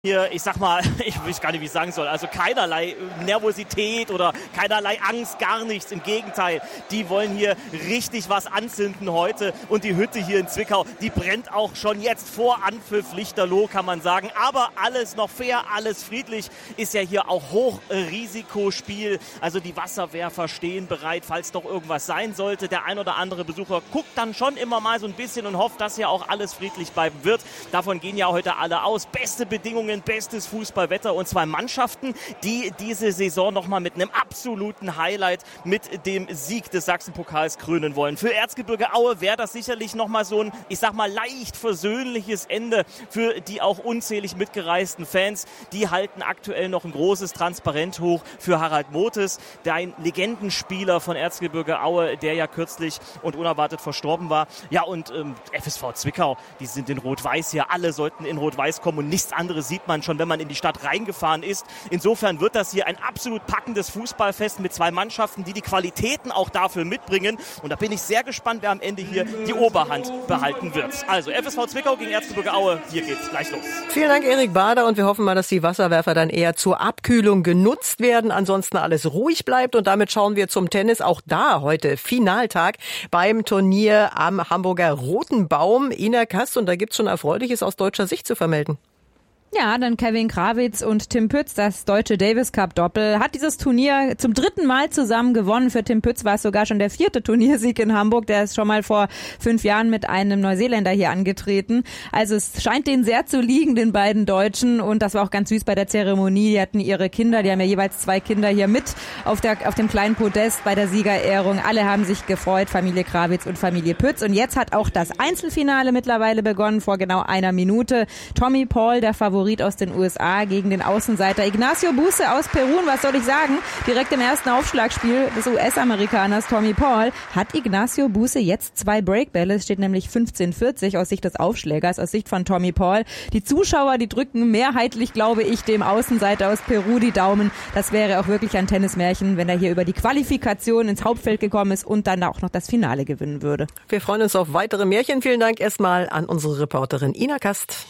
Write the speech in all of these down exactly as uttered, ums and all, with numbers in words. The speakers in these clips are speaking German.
Hier, ich sag mal, ich weiß gar nicht, wie ich sagen soll, also keinerlei Nervosität oder keinerlei Angst, gar nichts, im Gegenteil. Die wollen hier richtig was anzünden heute und die Hütte hier in Zwickau, die brennt auch schon jetzt vor Anpfiff, lichterloh kann man sagen, aber alles noch fair, alles friedlich, ist ja hier auch Hochrisikospiel, also die Wasserwerfer stehen bereit, falls doch irgendwas sein sollte. Der ein oder andere Besucher guckt dann schon immer mal so ein bisschen und hofft, dass ja auch alles friedlich bleiben wird. Davon gehen ja heute alle aus. Beste Bedingungen, bestes Fußballwetter und zwei Mannschaften, die diese Saison nochmal mit einem absoluten Highlight mit dem Sieg des Sachsenpokals krönen wollen. Für Erzgebirge Aue wäre das sicherlich nochmal so ein, ich sag mal, leicht versöhnliches Ende für die auch unzählig mitgereisten Fans. Die halten aktuell noch ein großes Transparent hoch für Harald Motes, der ein Legendenspieler von Erzgebirge Aue, der ja kürzlich und unerwartet verstorben war. Ja, und ähm, F S V Zwickau, die sind in Rot-Weiß hier. Alle sollten in Rot-Weiß kommen und nichts anderes sieht man schon, wenn man in die Stadt reingefahren ist. Insofern wird das hier ein absolut packendes Fußballfest mit zwei Mannschaften, die die Qualitäten auch dafür mitbringen. Und da bin ich sehr gespannt, wer am Ende hier die Oberhand behalten wird. Also F S V Zwickau gegen Erzgebirge Aue, hier geht's gleich los. Vielen Dank, Erik Bader, und wir hoffen mal, dass die Wasserwerfer dann eher zur Abkühlung genutzt werden, ansonsten alles ruhig bleibt. Und damit schauen wir zum Tennis. Auch da heute Finaltag beim Turnier am Hamburger Roten Baum. Ina Kast, und da gibt's schon Erfreuliches aus deutscher Sicht zu vermelden. Ja, dann Kevin Krawitz und Tim Pütz, das deutsche Davis Cup Doppel, hat dieses Turnier zum dritten Mal zusammen gewonnen. Für Tim Pütz war es sogar schon der vierte Turniersieg in Hamburg. Der ist schon mal vor fünf Jahren mit einem Neuseeländer hier angetreten. Also es scheint denen sehr zu liegen, den beiden Deutschen. Und das war auch ganz süß bei der Zeremonie. Die hatten ihre Kinder, die haben ja jeweils zwei Kinder hier mit auf der, auf dem kleinen Podest bei der Siegerehrung. Alle haben sich gefreut, Familie Krawitz und Familie Pütz. Und jetzt hat auch das Einzelfinale mittlerweile begonnen, vor genau einer Minute. Tommy Paul, der Favorit aus den U S A, gegen den Außenseiter Ignacio Buse aus Peru. Und was soll ich sagen? Direkt im ersten Aufschlagspiel des U S-Amerikaners Tommy Paul hat Ignacio Buse jetzt zwei Breakbälle. Es steht nämlich fünfzehn vierzig aus Sicht des Aufschlägers, aus Sicht von Tommy Paul. Die Zuschauer, die drücken mehrheitlich, glaube ich, dem Außenseiter aus Peru die Daumen. Das wäre auch wirklich ein Tennismärchen, wenn er hier über die Qualifikation ins Hauptfeld gekommen ist und dann auch noch das Finale gewinnen würde. Wir freuen uns auf weitere Märchen. Vielen Dank erstmal an unsere Reporterin Ina Kast.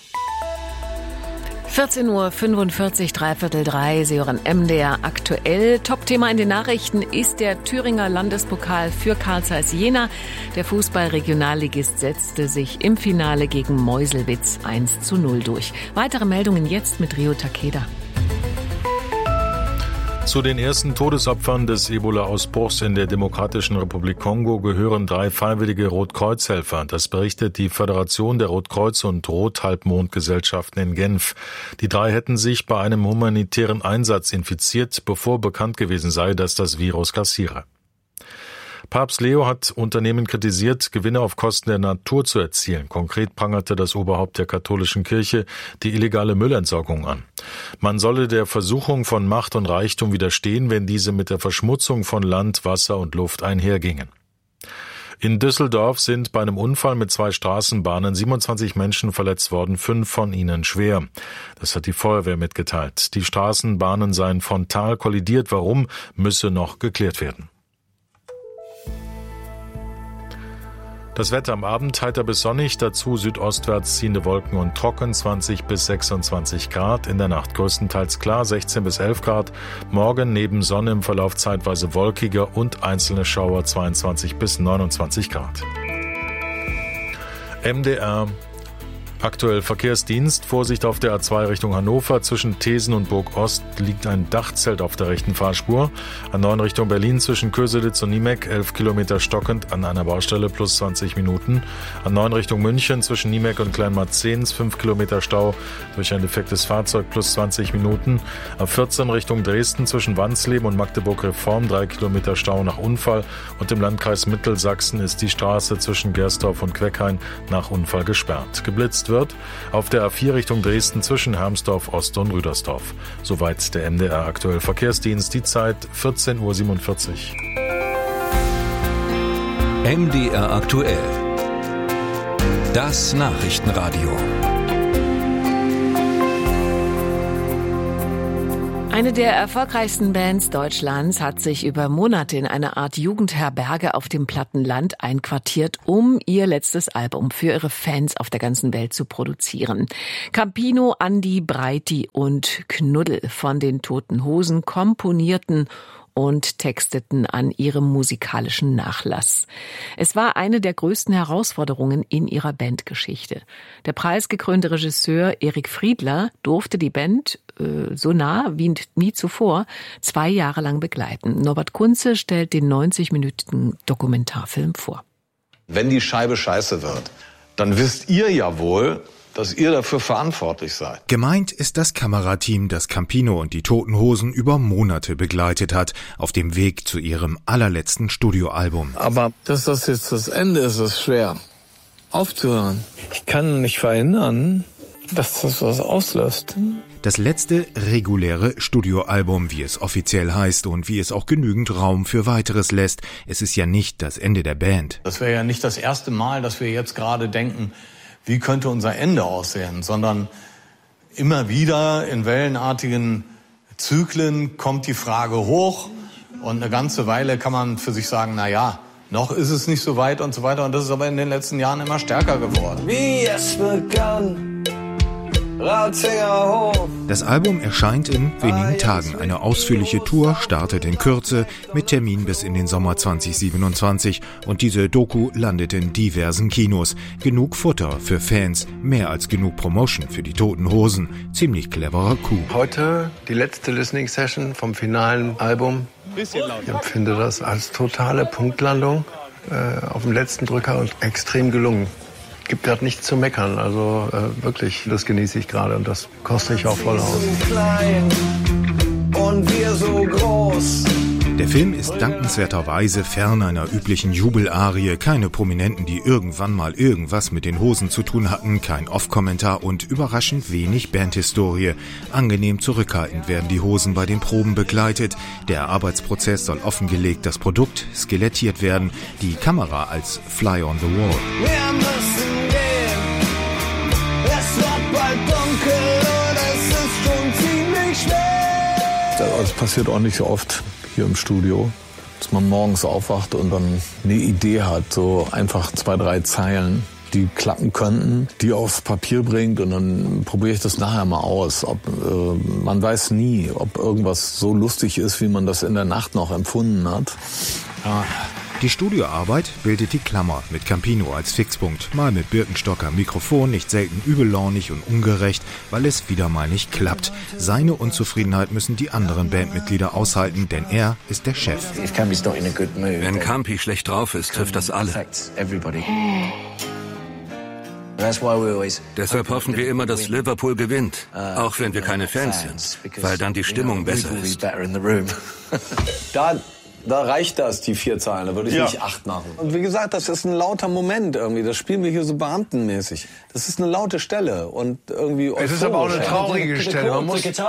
vierzehn Uhr fünfundvierzig, dreiviertel drei, Sie hören M D R aktuell. Top-Thema in den Nachrichten ist der Thüringer Landespokal für Carl Zeiss Jena. Der Fußball-Regionalligist setzte sich im Finale gegen Meuselwitz eins zu null durch. Weitere Meldungen jetzt mit Rio Takeda. Zu den ersten Todesopfern des Ebola-Ausbruchs in der Demokratischen Republik Kongo gehören drei freiwillige Rotkreuzhelfer. Das berichtet die Föderation der Rotkreuz- und Rothalbmondgesellschaften in Genf. Die drei hätten sich bei einem humanitären Einsatz infiziert, bevor bekannt gewesen sei, dass das Virus grassiere. Papst Leo hat Unternehmen kritisiert, Gewinne auf Kosten der Natur zu erzielen. Konkret prangerte das Oberhaupt der katholischen Kirche die illegale Müllentsorgung an. Man solle der Versuchung von Macht und Reichtum widerstehen, wenn diese mit der Verschmutzung von Land, Wasser und Luft einhergingen. In Düsseldorf sind bei einem Unfall mit zwei Straßenbahnen siebenundzwanzig Menschen verletzt worden, fünf von ihnen schwer. Das hat die Feuerwehr mitgeteilt. Die Straßenbahnen seien frontal kollidiert. Warum, müsse noch geklärt werden. Das Wetter am Abend heiter bis sonnig, dazu südostwärts ziehende Wolken und trocken, zwanzig bis sechsundzwanzig Grad. In der Nacht größtenteils klar, sechzehn bis elf Grad. Morgen neben Sonne im Verlauf zeitweise wolkiger und einzelne Schauer, zweiundzwanzig bis neunundzwanzig Grad. M D R aktuell Verkehrsdienst. Vorsicht auf der A zwei Richtung Hannover. Zwischen Thesen und Burg Ost liegt ein Dachzelt auf der rechten Fahrspur. A neun Richtung Berlin zwischen Köselitz und Niemek, elf Kilometer stockend an einer Baustelle plus zwanzig Minuten. A neun Richtung München zwischen Niemek und Kleinmarzens, fünf Kilometer Stau durch ein defektes Fahrzeug plus zwanzig Minuten. A vierzehn Richtung Dresden zwischen Wansleben und Magdeburg-Reform, drei Kilometer Stau nach Unfall. Und im Landkreis Mittelsachsen ist die Straße zwischen Gersdorf und Queckhain nach Unfall gesperrt. Geblitzt wird auf der A vier Richtung Dresden zwischen Hermsdorf Ost und Rüdersdorf. Soweit der M D R aktuell Verkehrsdienst. Die Zeit vierzehn Uhr siebenundvierzig. M D R aktuell. Das Nachrichtenradio. Eine der erfolgreichsten Bands Deutschlands hat sich über Monate in eine Art Jugendherberge auf dem Plattenland einquartiert, um ihr letztes Album für ihre Fans auf der ganzen Welt zu produzieren. Campino, Andi, Breiti und Knuddel von den Toten Hosen komponierten und texteten an ihrem musikalischen Nachlass. Es war eine der größten Herausforderungen in ihrer Bandgeschichte. Der preisgekrönte Regisseur Erik Friedler durfte die Band äh, so nah wie nie zuvor zwei Jahre lang begleiten. Norbert Kunze stellt den neunzig-minütigen Dokumentarfilm vor. Wenn die Scheibe scheiße wird, dann wisst ihr ja wohl, dass ihr dafür verantwortlich seid. Gemeint ist das Kamerateam, das Campino und die Toten Hosen über Monate begleitet hat, auf dem Weg zu ihrem allerletzten Studioalbum. Aber dass das jetzt das Ende ist, ist schwer. Aufzuhören. Ich kann nicht verhindern, dass das was auslöst. Das letzte reguläre Studioalbum, wie es offiziell heißt und wie es auch genügend Raum für weiteres lässt. Es ist ja nicht das Ende der Band. Das wäre ja nicht das erste Mal, dass wir jetzt gerade denken, wie könnte unser Ende aussehen, sondern immer wieder in wellenartigen Zyklen kommt die Frage hoch und eine ganze Weile kann man für sich sagen, na ja, noch ist es nicht so weit und so weiter, und das ist aber in den letzten Jahren immer stärker geworden. Wie es begann, Ratzinger Hof. Das Album erscheint in wenigen Tagen. Eine ausführliche Tour startet in Kürze mit Termin bis in den Sommer zwanzig siebenundzwanzig, und diese Doku landet in diversen Kinos. Genug Futter für Fans, mehr als genug Promotion für die Toten Hosen. Ziemlich cleverer Coup. Heute die letzte Listening-Session vom finalen Album. Ich empfinde das als totale Punktlandung äh, auf dem letzten Drücker und extrem gelungen. Gibt gerade nichts zu meckern, also äh, wirklich, das genieße ich gerade und das koste ich auch voll aus. Und wir so groß. Der Film ist dankenswerterweise fern einer üblichen Jubelarie, keine Prominenten, die irgendwann mal irgendwas mit den Hosen zu tun hatten, kein Off-Kommentar und überraschend wenig Bandhistorie. Angenehm zurückhaltend werden die Hosen bei den Proben begleitet. Der Arbeitsprozess soll offengelegt, das Produkt skelettiert werden, die Kamera als Fly on the Wall. Wir müssen gehen, es wird bald dunkel und es ist schon ziemlich schwer. Das passiert auch nicht so oft hier im Studio, dass man morgens aufwacht und dann eine Idee hat, so einfach zwei, drei Zeilen, die klappen könnten, die aufs Papier bringt, und dann probiere ich das nachher mal aus. Ob, äh, man weiß nie, ob irgendwas so lustig ist, wie man das in der Nacht noch empfunden hat. Ja. Die Studioarbeit bildet die Klammer mit Campino als Fixpunkt. Mal mit Birkenstock am Mikrofon, nicht selten übellaunig und ungerecht, weil es wieder mal nicht klappt. Seine Unzufriedenheit müssen die anderen Bandmitglieder aushalten, denn er ist der Chef. Wenn Campi schlecht drauf ist, trifft das alle. Deshalb hoffen wir immer, dass Liverpool gewinnt, auch wenn wir keine Fans sind, weil dann die Stimmung besser ist. Da Da reicht das, die vier Zeilen. Da würde ich ja. nicht acht machen. Und wie gesagt, das ist ein lauter Moment irgendwie. Das spielen wir hier so beamtenmäßig. Das ist eine laute Stelle und irgendwie. Es ist aber auch eine traurige Stelle. Man muss. Ich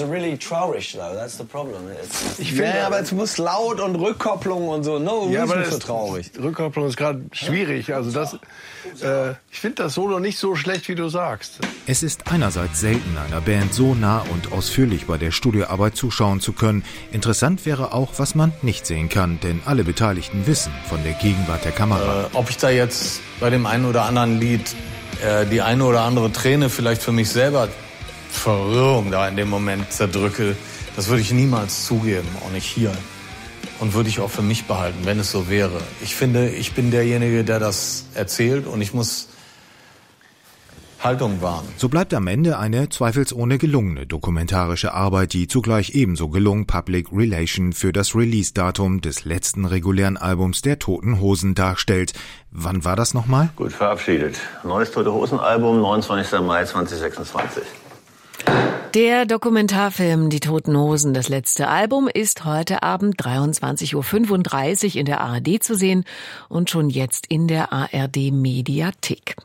finde, ja, aber es muss laut und Rückkopplung und so. No, ja, aber das so traurig. Rückkopplung ist gerade schwierig. Also das. Äh, ich finde das Solo nicht so schlecht, wie du sagst. Es ist einerseits selten, einer Band so nah und ausführlich bei der Studioarbeit zuschauen zu können. Interessant wäre auch, was man nicht sehen kann, denn alle Beteiligten wissen von der Gegenwart der Kamera. Äh, ob ich da jetzt bei dem einen oder anderen Lied äh, die eine oder andere Träne vielleicht für mich selber Verwirrung da in dem Moment zerdrücke, das würde ich niemals zugeben, auch nicht hier. Und würde ich auch für mich behalten, wenn es so wäre. Ich finde, ich bin derjenige, der das erzählt, und ich muss Haltung wahren. So bleibt am Ende eine zweifelsohne gelungene dokumentarische Arbeit, die zugleich ebenso gelungen Public Relation für das Release-Datum des letzten regulären Albums der Toten Hosen darstellt. Wann war das nochmal? Gut, verabschiedet. Neues Tote Hosen-Album, neunundzwanzigster Mai zweitausendsechsundzwanzig. Der Dokumentarfilm Die Toten Hosen, das letzte Album, ist heute Abend dreiundzwanzig Uhr fünfunddreißig in der A R D zu sehen und schon jetzt in der A R D Mediathek.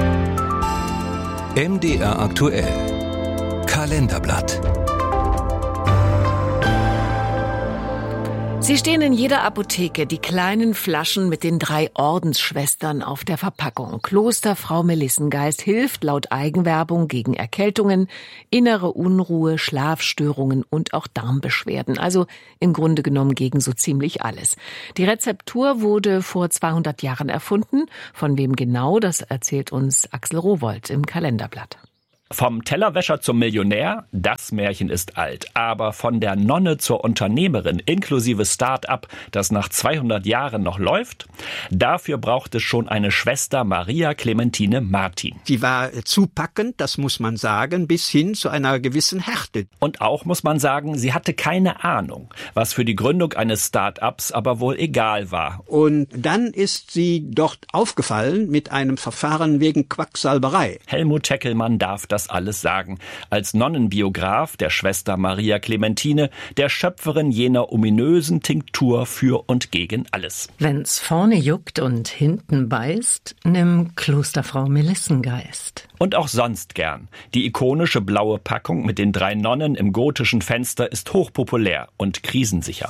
M D R aktuell. Kalenderblatt. Sie stehen in jeder Apotheke, die kleinen Flaschen mit den drei Ordensschwestern auf der Verpackung. Klosterfrau Melissengeist hilft laut Eigenwerbung gegen Erkältungen, innere Unruhe, Schlafstörungen und auch Darmbeschwerden. Also im Grunde genommen gegen so ziemlich alles. Die Rezeptur wurde vor zweihundert Jahren erfunden. Von wem genau, das erzählt uns Axel Rowohlt im Kalenderblatt. Vom Tellerwäscher zum Millionär, das Märchen ist alt. Aber von der Nonne zur Unternehmerin inklusive Start-up, das nach zweihundert Jahren noch läuft, dafür braucht es schon eine Schwester Maria Clementine Martin. Sie war zupackend, das muss man sagen, bis hin zu einer gewissen Härte. Und auch muss man sagen, sie hatte keine Ahnung, was für die Gründung eines Start-ups aber wohl egal war. Und dann ist sie dort aufgefallen mit einem Verfahren wegen Quacksalberei. Helmut Teckelmann darf das das alles sagen. Als Nonnenbiograf der Schwester Maria Clementine, der Schöpferin jener ominösen Tinktur für und gegen alles. Wenn's vorne juckt und hinten beißt, nimm Klosterfrau Melissengeist. Und auch sonst gern. Die ikonische blaue Packung mit den drei Nonnen im gotischen Fenster ist hochpopulär und krisensicher.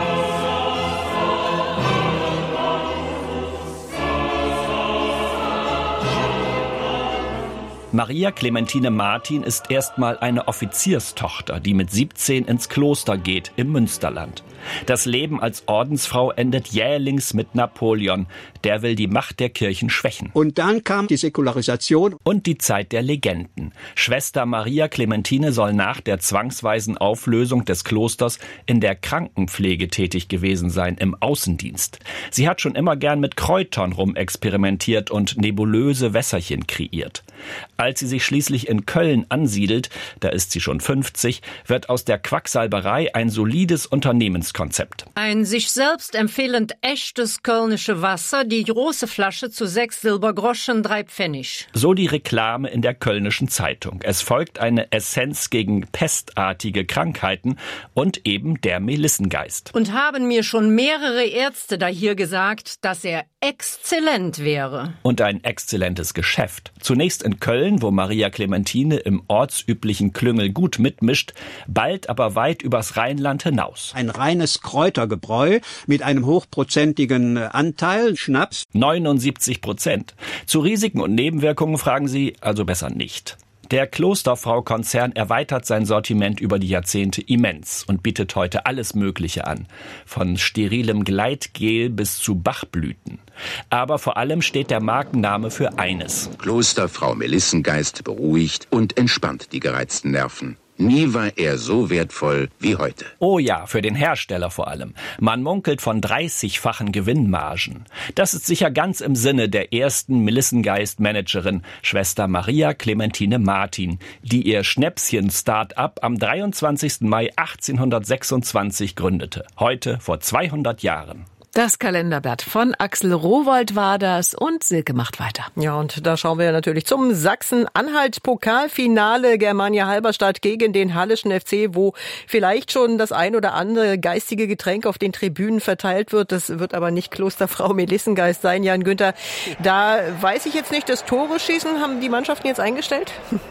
Maria Clementine Martin ist erstmal eine Offizierstochter, die mit siebzehn ins Kloster geht im Münsterland. Das Leben als Ordensfrau endet jählings mit Napoleon. Der will die Macht der Kirchen schwächen. Und dann kam die Säkularisation. Und die Zeit der Legenden. Schwester Maria Clementine soll nach der zwangsweisen Auflösung des Klosters in der Krankenpflege tätig gewesen sein, im Außendienst. Sie hat schon immer gern mit Kräutern rumexperimentiert und nebulöse Wässerchen kreiert. Als sie sich schließlich in Köln ansiedelt, da ist sie schon fünfzig, wird aus der Quacksalberei ein solides Unternehmenskonzept. Ein sich selbst empfehlend echtes kölnische Wasser, die große Flasche zu sechs Silbergroschen, drei Pfennig. So die Reklame in der Kölnischen Zeitung. Es folgt eine Essenz gegen pestartige Krankheiten und eben der Melissengeist. Und haben mir schon mehrere Ärzte da hier gesagt, dass er exzellent wäre. Und ein exzellentes Geschäft. Zunächst in Köln, wo Maria Clementine im ortsüblichen Klüngel gut mitmischt, bald aber weit übers Rheinland hinaus. Ein reines Kräutergebräu mit einem hochprozentigen Anteil, Schnaps. neunundsiebzig Prozent. Zu Risiken und Nebenwirkungen fragen Sie also besser nicht. Der Klosterfrau-Konzern erweitert sein Sortiment über die Jahrzehnte immens und bietet heute alles Mögliche an. Von sterilem Gleitgel bis zu Bachblüten. Aber vor allem steht der Markenname für eines. Klosterfrau Melissengeist beruhigt und entspannt die gereizten Nerven. Nie war er so wertvoll wie heute. Oh ja, für den Hersteller vor allem. Man munkelt von dreißigfachen Gewinnmargen. Das ist sicher ganz im Sinne der ersten Melissengeist-Managerin, Schwester Maria Clementine Martin, die ihr Schnäpschen-Start-up am dreiundzwanzigsten Mai achtzehnhundertsechsundzwanzig gründete. Heute vor zweihundert Jahren. Das Kalenderblatt von Axel Rowohlt war das und Silke macht weiter. Ja, und da schauen wir natürlich zum Sachsen-Anhalt-Pokalfinale Germania Halberstadt gegen den Halleschen F C, wo vielleicht schon das ein oder andere geistige Getränk auf den Tribünen verteilt wird. Das wird aber nicht Klosterfrau Melissengeist sein, Jan Günther. Da weiß ich jetzt nicht, das Tore schießen haben die Mannschaften jetzt eingestellt?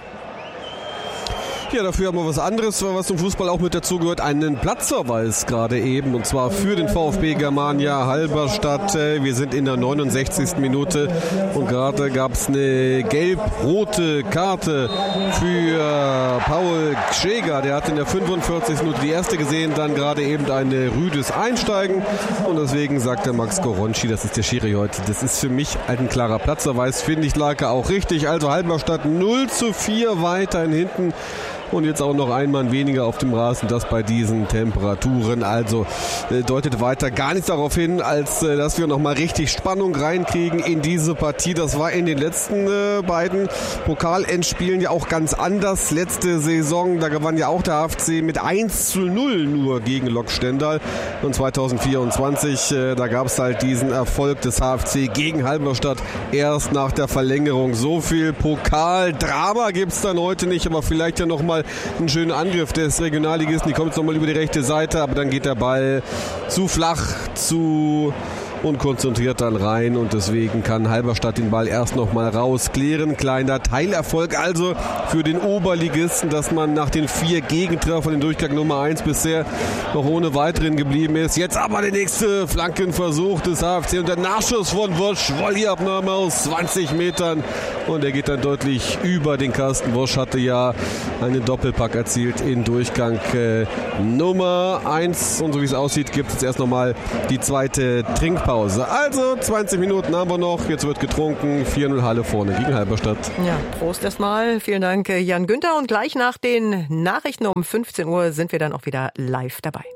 Ja, dafür haben wir was anderes, was zum Fußball auch mit dazugehört. Einen Platzverweis gerade eben, und zwar für den VfB Germania Halberstadt. Wir sind in der neunundsechzigsten Minute und gerade gab es eine gelb-rote Karte für Paul Gschäger. Der hat in der fünfundvierzigsten Minute die erste gesehen, dann gerade eben ein rüdes Einsteigen. Und deswegen sagt der Max Goronci, das ist der Schiri heute, das ist für mich ein klarer Platzverweis. Finde ich, lag er auch richtig. Also Halberstadt null zu vier weiterhin hinten. Und jetzt auch noch ein Mann weniger auf dem Rasen, das bei diesen Temperaturen. Also äh, deutet weiter gar nichts darauf hin, als äh, dass wir nochmal richtig Spannung reinkriegen in diese Partie. Das war in den letzten äh, beiden Pokalendspielen ja auch ganz anders. Letzte Saison, da gewann ja auch der H F C mit eins zu null nur gegen Lok Stendal. Und zweitausendvierundzwanzig, äh, da gab es halt diesen Erfolg des H F C gegen Halberstadt erst nach der Verlängerung. So viel Pokaldrama gibt's dann heute nicht, aber vielleicht ja nochmal ein schöner Angriff des Regionalligisten. Die kommt jetzt nochmal über die rechte Seite, aber dann geht der Ball zu flach, zu und konzentriert dann rein und deswegen kann Halberstadt den Ball erst noch mal rausklären. Kleiner Teilerfolg also für den Oberligisten, dass man nach den vier Gegentreffern in Durchgang Nummer eins bisher noch ohne weiteren geblieben ist. Jetzt aber der nächste Flankenversuch des H F C und der Nachschuss von Wosch. Volleyabnahme aus zwanzig Metern und er geht dann deutlich über den Kasten. Wosch hatte ja einen Doppelpack erzielt in Durchgang äh, Nummer eins und so wie es aussieht, gibt es jetzt erst nochmal die zweite Trinkpause. Also zwanzig Minuten haben wir noch, jetzt wird getrunken, vier null Halle vorne gegen Halberstadt. Ja, Prost erstmal. Vielen Dank, Jan Günther. Und gleich nach den Nachrichten um fünfzehn Uhr sind wir dann auch wieder live dabei.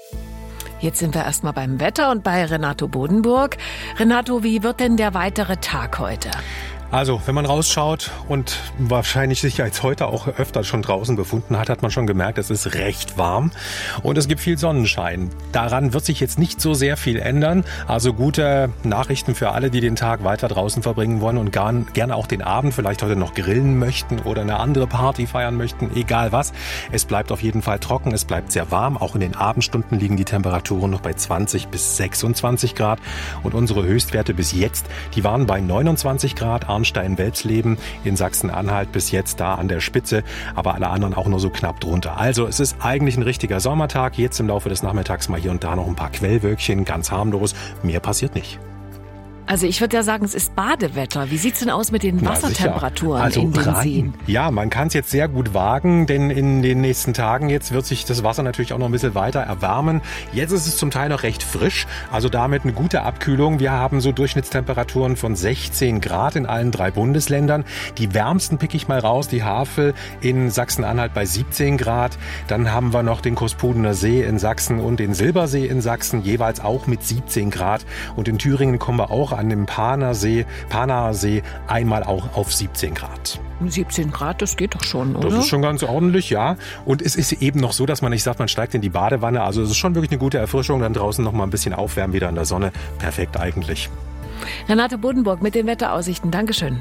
Jetzt sind wir erstmal beim Wetter und bei Renato Bodenburg. Renato, wie wird denn der weitere Tag heute? Also, wenn man rausschaut und wahrscheinlich sich jetzt heute auch öfter schon draußen befunden hat, hat man schon gemerkt, es ist recht warm und es gibt viel Sonnenschein. Daran wird sich jetzt nicht so sehr viel ändern. Also gute Nachrichten für alle, die den Tag weiter draußen verbringen wollen und gern, gerne auch den Abend vielleicht heute noch grillen möchten oder eine andere Party feiern möchten, egal was. Es bleibt auf jeden Fall trocken, es bleibt sehr warm. Auch in den Abendstunden liegen die Temperaturen noch bei zwanzig bis sechsundzwanzig Grad und unsere Höchstwerte bis jetzt, die waren bei neunundzwanzig Grad. Arnstein-Welpsleben in Sachsen-Anhalt bis jetzt da an der Spitze, aber alle anderen auch nur so knapp drunter. Also es ist eigentlich ein richtiger Sommertag. Jetzt im Laufe des Nachmittags mal hier und da noch ein paar Quellwölkchen, ganz harmlos. Mehr passiert nicht. Also ich würde ja sagen, es ist Badewetter. Wie sieht's denn aus mit den Wassertemperaturen also in den rein. Seen? Ja, man kann es jetzt sehr gut wagen, denn in den nächsten Tagen jetzt wird sich das Wasser natürlich auch noch ein bisschen weiter erwärmen. Jetzt ist es zum Teil noch recht frisch, also damit eine gute Abkühlung. Wir haben so Durchschnittstemperaturen von sechzehn Grad in allen drei Bundesländern. Die wärmsten pick ich mal raus, die Havel in Sachsen-Anhalt bei siebzehn Grad. Dann haben wir noch den Kospudener See in Sachsen und den Silbersee in Sachsen, jeweils auch mit siebzehn Grad. Und in Thüringen kommen wir auch an dem Panaer See, Panaer See einmal auch auf siebzehn Grad. siebzehn Grad, das geht doch schon, oder? Das ist schon ganz ordentlich, ja. Und es ist eben noch so, dass man nicht sagt, man steigt in die Badewanne. Also es ist schon wirklich eine gute Erfrischung. Dann draußen noch mal ein bisschen aufwärmen, wieder in der Sonne. Perfekt eigentlich. Renate Bodenburg mit den Wetteraussichten. Dankeschön.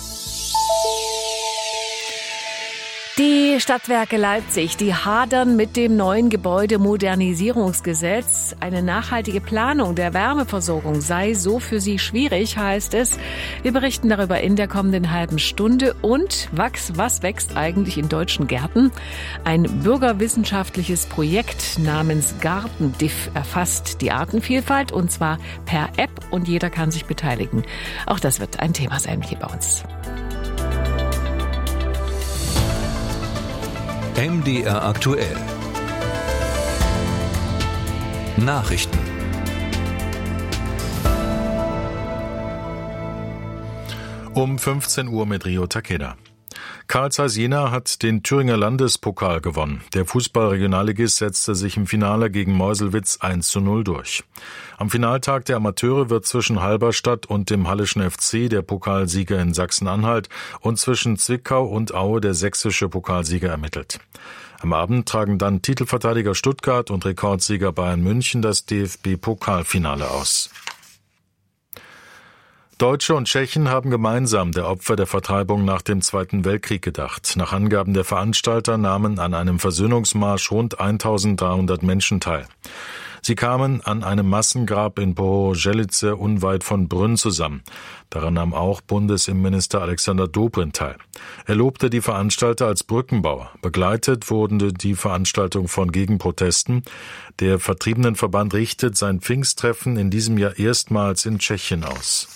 Die Stadtwerke Leipzig, die hadern mit dem neuen Gebäudemodernisierungsgesetz. Eine nachhaltige Planung der Wärmeversorgung sei so für sie schwierig, heißt es. Wir berichten darüber in der kommenden halben Stunde. Und Wachs, was wächst eigentlich in deutschen Gärten? Ein bürgerwissenschaftliches Projekt namens Gartendiff erfasst die Artenvielfalt und zwar per App und jeder kann sich beteiligen. Auch das wird ein Thema sein hier bei uns. M D R aktuell. Nachrichten. Um fünfzehn Uhr mit Rio Takeda. Carl Zeiss Jena hat den Thüringer Landespokal gewonnen. Der Fußball-Regionalligist setzte sich im Finale gegen Meuselwitz eins zu null durch. Am Finaltag der Amateure wird zwischen Halberstadt und dem Hallischen F C der Pokalsieger in Sachsen-Anhalt und zwischen Zwickau und Aue der sächsische Pokalsieger ermittelt. Am Abend tragen dann Titelverteidiger Stuttgart und Rekordsieger Bayern München das D F B-Pokalfinale aus. Deutsche und Tschechen haben gemeinsam der Opfer der Vertreibung nach dem Zweiten Weltkrieg gedacht. Nach Angaben der Veranstalter nahmen an einem Versöhnungsmarsch rund eintausenddreihundert Menschen teil. Sie kamen an einem Massengrab in Bohojelice unweit von Brünn zusammen. Daran nahm auch Bundesinnenminister Alexander Dobrindt teil. Er lobte die Veranstalter als Brückenbauer. Begleitet wurde die Veranstaltung von Gegenprotesten. Der Vertriebenenverband richtet sein Pfingsttreffen in diesem Jahr erstmals in Tschechien aus.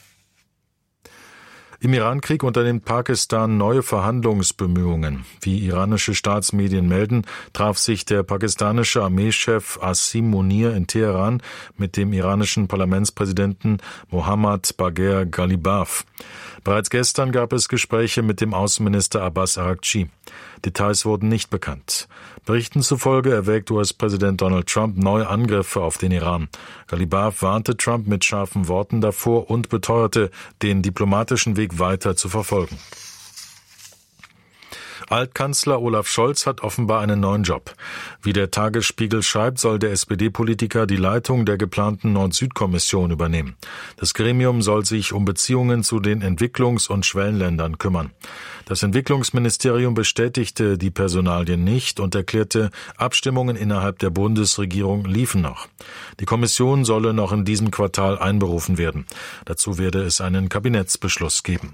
Im Irankrieg unternimmt Pakistan neue Verhandlungsbemühungen. Wie iranische Staatsmedien melden, traf sich der pakistanische Armeechef Asim Munir in Teheran mit dem iranischen Parlamentspräsidenten Mohammad Bagher Ghalibaf. Bereits gestern gab es Gespräche mit dem Außenminister Abbas Araghchi. Details wurden nicht bekannt. Berichten zufolge erwägt U S-Präsident Donald Trump neue Angriffe auf den Iran. Ghalibaf warnte Trump mit scharfen Worten davor und beteuerte, den diplomatischen Weg weiter zu verfolgen. Altkanzler Olaf Scholz hat offenbar einen neuen Job. Wie der Tagesspiegel schreibt, soll der S P D-Politiker die Leitung der geplanten Nord-Süd-Kommission übernehmen. Das Gremium soll sich um Beziehungen zu den Entwicklungs- und Schwellenländern kümmern. Das Entwicklungsministerium bestätigte die Personalien nicht und erklärte, Abstimmungen innerhalb der Bundesregierung liefen noch. Die Kommission solle noch in diesem Quartal einberufen werden. Dazu werde es einen Kabinettsbeschluss geben.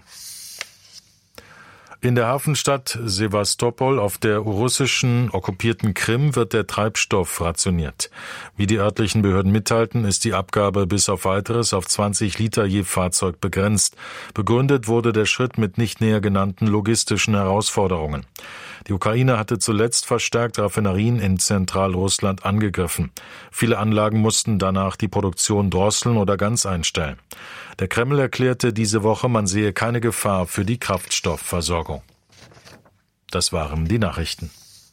In der Hafenstadt Sewastopol auf der russischen okkupierten Krim wird der Treibstoff rationiert. Wie die örtlichen Behörden mitteilten, ist die Abgabe bis auf Weiteres auf zwanzig Liter je Fahrzeug begrenzt. Begründet wurde der Schritt mit nicht näher genannten logistischen Herausforderungen. Die Ukraine hatte zuletzt verstärkt Raffinerien in Zentralrussland angegriffen. Viele Anlagen mussten danach die Produktion drosseln oder ganz einstellen. Der Kreml erklärte diese Woche, man sehe keine Gefahr für die Kraftstoffversorgung. Das waren die Nachrichten.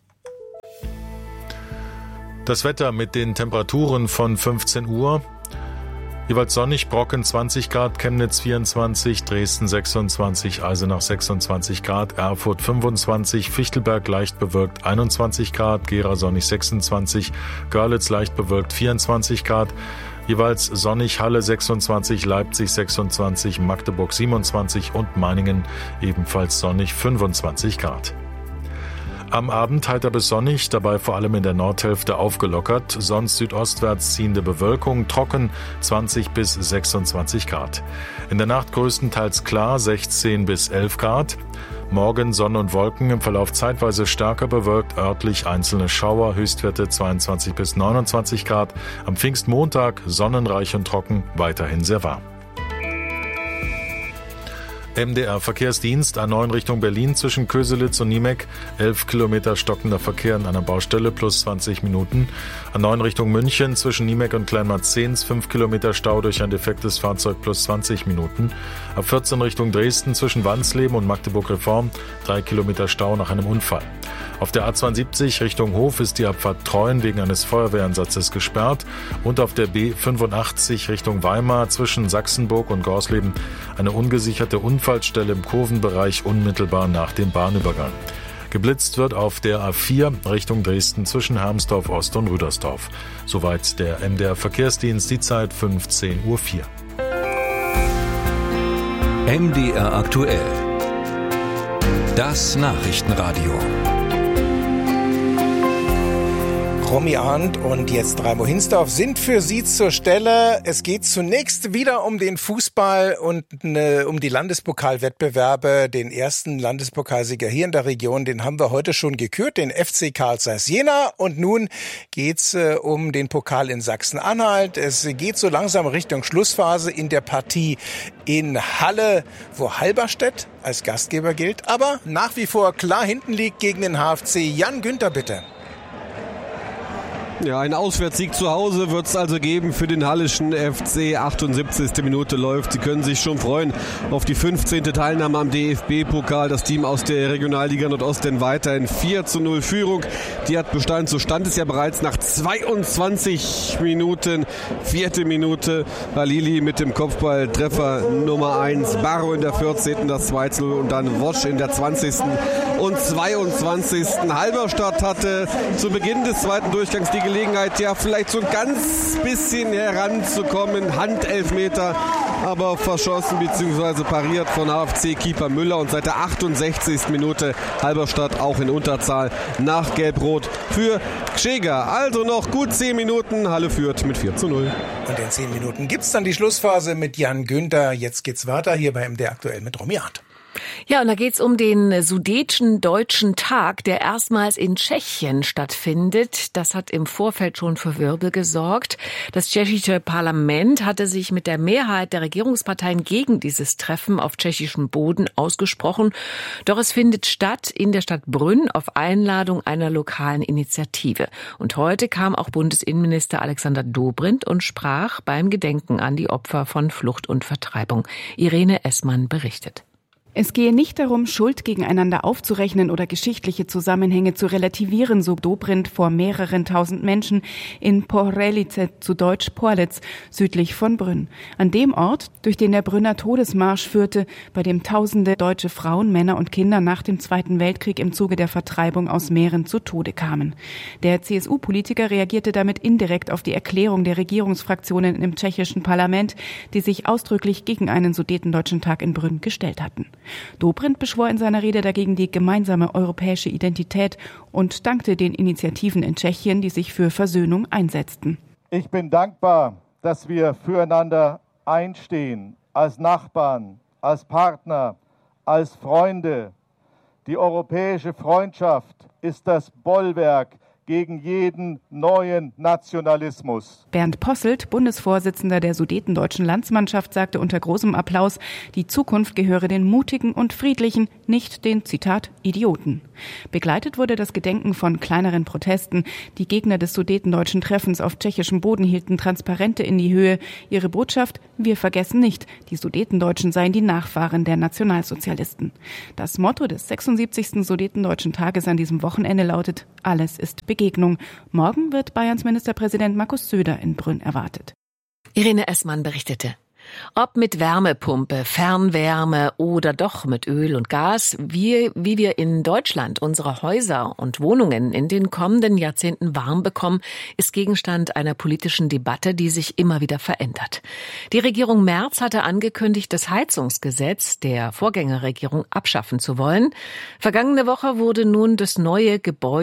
Das Wetter mit den Temperaturen von fünfzehn Uhr. Jeweils sonnig, Brocken zwanzig Grad, Chemnitz vierundzwanzig, Dresden sechsundzwanzig, Eisenach sechsundzwanzig Grad, Erfurt fünfundzwanzig, Fichtelberg leicht bewölkt einundzwanzig Grad, Gera sonnig sechsundzwanzig, Görlitz leicht bewölkt vierundzwanzig Grad, jeweils sonnig Halle sechsundzwanzig, Leipzig sechsundzwanzig, Magdeburg siebenundzwanzig und Meiningen ebenfalls sonnig fünfundzwanzig Grad. Am Abend heiter bis sonnig, dabei vor allem in der Nordhälfte aufgelockert, sonst südostwärts ziehende Bewölkung, trocken zwanzig bis sechsundzwanzig Grad. In der Nacht größtenteils klar, sechzehn bis elf Grad. Morgen Sonne und Wolken, im Verlauf zeitweise stärker bewölkt, örtlich einzelne Schauer, Höchstwerte zweiundzwanzig bis neunundzwanzig Grad. Am Pfingstmontag sonnenreich und trocken, weiterhin sehr warm. M D R-Verkehrsdienst A neun Richtung Berlin zwischen Köselitz und Niemek. elf Kilometer stockender Verkehr an einer Baustelle plus zwanzig Minuten. A neun Richtung München zwischen Niemek und Kleinmarzens. fünf Kilometer Stau durch ein defektes Fahrzeug plus zwanzig Minuten. A vierzehn Richtung Dresden zwischen Wansleben und Magdeburg-Reform. drei Kilometer Stau nach einem Unfall. Auf der A zweiundsiebzig Richtung Hof ist die Abfahrt Treuen wegen eines Feuerwehreinsatzes gesperrt. Und auf der B fünfundachtzig Richtung Weimar zwischen Sachsenburg und Gorsleben eine ungesicherte Unfallstelle im Kurvenbereich unmittelbar nach dem Bahnübergang. Geblitzt wird auf der A vier Richtung Dresden zwischen Hermsdorf Ost und Rüdersdorf. Soweit der M D R-Verkehrsdienst, die Zeit fünfzehn Uhr vier. M D R aktuell. Das Nachrichtenradio. Romy Arndt und jetzt Raimo Hinsdorf sind für Sie zur Stelle. Es geht zunächst wieder um den Fußball und ne, um die Landespokalwettbewerbe. Den ersten Landespokalsieger hier in der Region, den haben wir heute schon gekürt, den F C Carl Zeiss Jena. Und nun geht's äh, um den Pokal in Sachsen-Anhalt. Es geht so langsam Richtung Schlussphase in der Partie in Halle, wo Halberstadt als Gastgeber gilt, aber nach wie vor klar hinten liegt gegen den H F C. Jan Günther, bitte. Ja, ein Auswärtssieg zu Hause wird es also geben für den Halleschen F C. achtundsiebzigste Minute läuft. Sie können sich schon freuen auf die fünfzehnte Teilnahme am D F B-Pokal. Das Team aus der Regionalliga Nordost denn weiterhin vier zu null Führung. Die hat Bestand. So stand es ja bereits nach zweiundzwanzig Minuten. Vierte Minute. Halili mit dem Kopfballtreffer Nummer eins. Barrow in der vierzehnten das zwei zu null und dann Wosch in der zwanzigsten und zweiundzwanzigsten Halberstadt hatte zu Beginn des zweiten Durchgangs die Gelegenheit, ja vielleicht so ein ganz bisschen heranzukommen. Handelfmeter, aber verschossen bzw. pariert von H F C-Keeper Müller und seit der achtundsechzigsten Minute Halberstadt auch in Unterzahl nach Gelb-Rot für Gscheger. Also noch gut zehn Minuten, Halle führt mit vier zu null. Und in zehn Minuten gibt's dann die Schlussphase mit Jan Günther. Jetzt geht's weiter hier bei M D R aktuell mit Romy Arndt. Ja, und da geht's um den Sudetschen Deutschen Tag, der erstmals in Tschechien stattfindet. Das hat im Vorfeld schon für Wirbel gesorgt. Das tschechische Parlament hatte sich mit der Mehrheit der Regierungsparteien gegen dieses Treffen auf tschechischem Boden ausgesprochen. Doch es findet statt in der Stadt Brünn auf Einladung einer lokalen Initiative. Und heute kam auch Bundesinnenminister Alexander Dobrindt und sprach beim Gedenken an die Opfer von Flucht und Vertreibung. Irene Essmann berichtet. Es gehe nicht darum, Schuld gegeneinander aufzurechnen oder geschichtliche Zusammenhänge zu relativieren, so Dobrindt vor mehreren tausend Menschen in Porelice, zu Deutsch Porlitz, südlich von Brünn. An dem Ort, durch den der Brünner Todesmarsch führte, bei dem tausende deutsche Frauen, Männer und Kinder nach dem Zweiten Weltkrieg im Zuge der Vertreibung aus Mähren zu Tode kamen. Der C S U-Politiker reagierte damit indirekt auf die Erklärung der Regierungsfraktionen im tschechischen Parlament, die sich ausdrücklich gegen einen Sudetendeutschen Tag in Brünn gestellt hatten. Dobrindt beschwor in seiner Rede dagegen die gemeinsame europäische Identität und dankte den Initiativen in Tschechien, die sich für Versöhnung einsetzten. Ich bin dankbar, dass wir füreinander einstehen, als Nachbarn, als Partner, als Freunde. Die europäische Freundschaft ist das Bollwerk gegen jeden neuen Nationalismus. Bernd Posselt, Bundesvorsitzender der Sudetendeutschen Landsmannschaft, sagte unter großem Applaus, die Zukunft gehöre den Mutigen und Friedlichen, nicht den, Zitat, Idioten. Begleitet wurde das Gedenken von kleineren Protesten. Die Gegner des Sudetendeutschen Treffens auf tschechischem Boden hielten Transparente in die Höhe. Ihre Botschaft: Wir vergessen nicht, die Sudetendeutschen seien die Nachfahren der Nationalsozialisten. Das Motto des sechsundsiebzigsten Sudetendeutschen Tages an diesem Wochenende lautet: Alles ist Begegnung. Morgen wird Bayerns Ministerpräsident Markus Söder in Brünn erwartet. Irene Essmann berichtete. Ob mit Wärmepumpe, Fernwärme oder doch mit Öl und Gas, wie, wie wir in Deutschland unsere Häuser und Wohnungen in den kommenden Jahrzehnten warm bekommen, ist Gegenstand einer politischen Debatte, die sich immer wieder verändert. Die Regierung Merz hatte angekündigt, das Heizungsgesetz der Vorgängerregierung abschaffen zu wollen. Vergangene Woche wurde nun das neue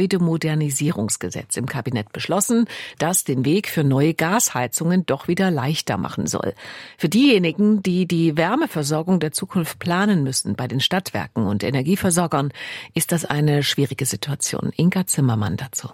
Gebäudemodernisierungsgesetz im Kabinett beschlossen, das den Weg für neue Gasheizungen doch wieder leichter machen soll. Für diejenigen, die die Wärmeversorgung der Zukunft planen müssen bei den Stadtwerken und Energieversorgern, ist das eine schwierige Situation. Inka Zimmermann dazu.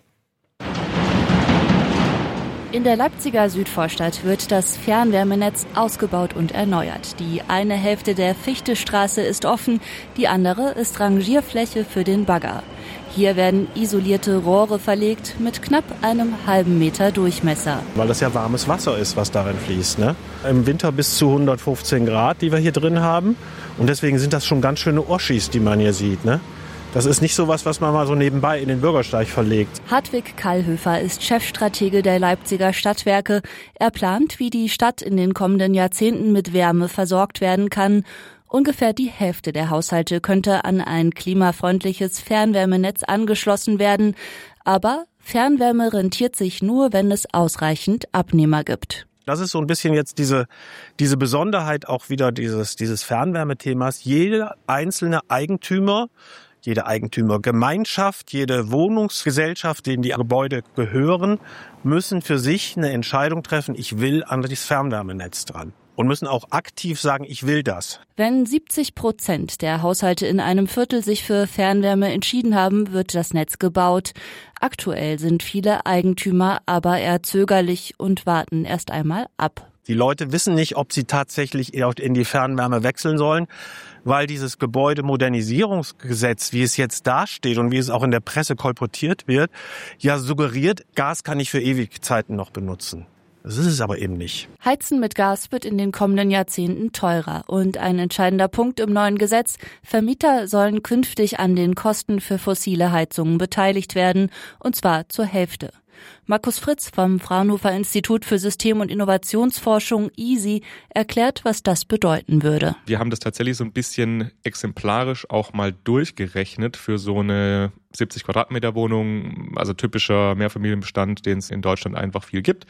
In der Leipziger Südvorstadt wird das Fernwärmenetz ausgebaut und erneuert. Die eine Hälfte der Fichtestraße ist offen, die andere ist Rangierfläche für den Bagger. Hier werden isolierte Rohre verlegt mit knapp einem halben Meter Durchmesser. Weil das ja warmes Wasser ist, was darin fließt, ne? Im Winter bis zu hundertfünfzehn Grad, die wir hier drin haben. Und deswegen sind das schon ganz schöne Oschis, die man hier sieht, ne? Das ist nicht so was, was man mal so nebenbei in den Bürgersteig verlegt. Hartwig Kallhöfer ist Chefstratege der Leipziger Stadtwerke. Er plant, wie die Stadt in den kommenden Jahrzehnten mit Wärme versorgt werden kann. Ungefähr die Hälfte der Haushalte könnte an ein klimafreundliches Fernwärmenetz angeschlossen werden. Aber Fernwärme rentiert sich nur, wenn es ausreichend Abnehmer gibt. Das ist so ein bisschen jetzt diese, diese Besonderheit auch wieder dieses, dieses Fernwärmethemas. Jeder einzelne Eigentümer, jede Eigentümergemeinschaft, jede Wohnungsgesellschaft, denen die Gebäude gehören, müssen für sich eine Entscheidung treffen, ich will an das Fernwärmenetz dran. Und müssen auch aktiv sagen, ich will das. Wenn siebzig Prozent der Haushalte in einem Viertel sich für Fernwärme entschieden haben, wird das Netz gebaut. Aktuell sind viele Eigentümer aber eher zögerlich und warten erst einmal ab. Die Leute wissen nicht, ob sie tatsächlich in die Fernwärme wechseln sollen, weil dieses Gebäudemodernisierungsgesetz, wie es jetzt dasteht und wie es auch in der Presse kolportiert wird, ja suggeriert, Gas kann ich für Ewigzeiten noch benutzen. Das ist es aber eben nicht. Heizen mit Gas wird in den kommenden Jahrzehnten teurer. Und ein entscheidender Punkt im neuen Gesetz: Vermieter sollen künftig an den Kosten für fossile Heizungen beteiligt werden, und zwar zur Hälfte. Markus Fritz vom Fraunhofer Institut für System- und Innovationsforschung I S I erklärt, was das bedeuten würde. Wir haben das tatsächlich so ein bisschen exemplarisch auch mal durchgerechnet für so eine siebzig Quadratmeter Wohnung, also typischer Mehrfamilienbestand, den es in Deutschland einfach viel gibt.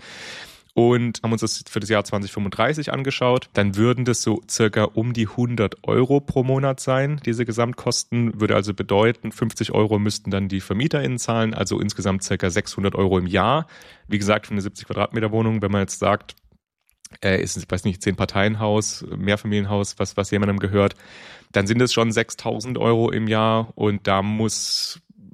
Und haben uns das für das Jahr zwanzig fünfunddreißig angeschaut. Dann würden das so circa um die hundert Euro pro Monat sein. Diese Gesamtkosten würde also bedeuten, fünfzig Euro müssten dann die VermieterInnen zahlen, also insgesamt circa sechshundert Euro im Jahr. Wie gesagt, für eine siebzig Quadratmeter Wohnung, wenn man jetzt sagt, äh, ist, ich weiß nicht, Zehn-Parteien-Haus, Mehrfamilienhaus, was, was jemandem gehört, dann sind es schon sechstausend Euro im Jahr und da muss